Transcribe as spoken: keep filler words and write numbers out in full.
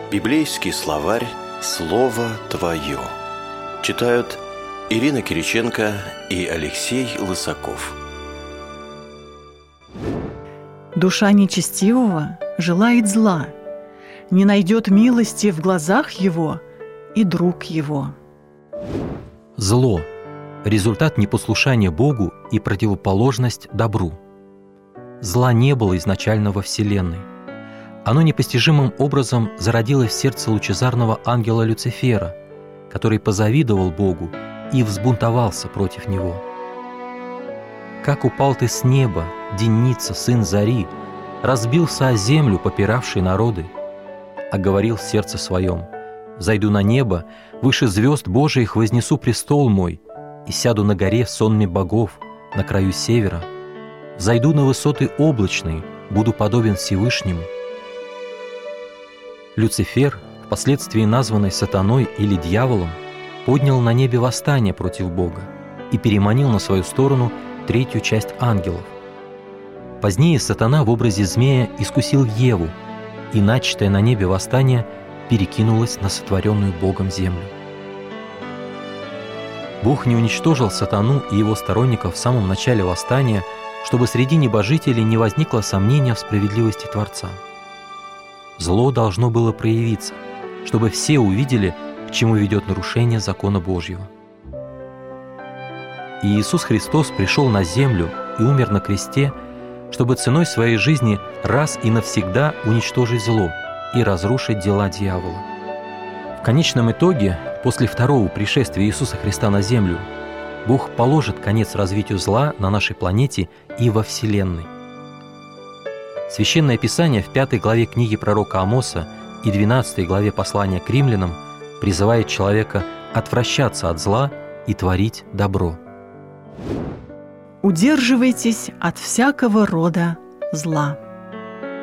Библейский словарь «Слово Твое». Читают Ирина Кириченко и Алексей Лысаков. Душа нечестивого желает зла, не найдет милости в глазах его и друг его. Зло – результат непослушания Богу и противоположность добру. Зла не было изначально во Вселенной. Оно непостижимым образом зародилось в сердце лучезарного ангела Люцифера, который позавидовал Богу и взбунтовался против Него. «Как упал ты с неба, Деница, сын зари, разбился о землю, попиравший народы, а говорил в сердце своем: взойду на небо, выше звезд Божиих вознесу престол мой, и сяду на горе сонме богов, на краю севера, взойду на высоты облачные, буду подобен Всевышнему». Люцифер, впоследствии названный сатаной или дьяволом, поднял на небе восстание против Бога и переманил на свою сторону третью часть ангелов. Позднее сатана в образе змея искусил Еву, и начатое на небе восстание перекинулось на сотворенную Богом землю. Бог не уничтожил сатану и его сторонников в самом начале восстания, чтобы среди небожителей не возникло сомнения в справедливости Творца. Зло должно было проявиться, чтобы все увидели, к чему ведет нарушение закона Божьего. И Иисус Христос пришел на землю и умер на кресте, чтобы ценой своей жизни раз и навсегда уничтожить зло и разрушить дела дьявола. В конечном итоге, после второго пришествия Иисуса Христа на землю, Бог положит конец развитию зла на нашей планете и во Вселенной. Священное Писание в пятой главе книги пророка Амоса и двенадцатой главе послания к римлянам призывает человека отвращаться от зла и творить добро. Удерживайтесь от всякого рода зла.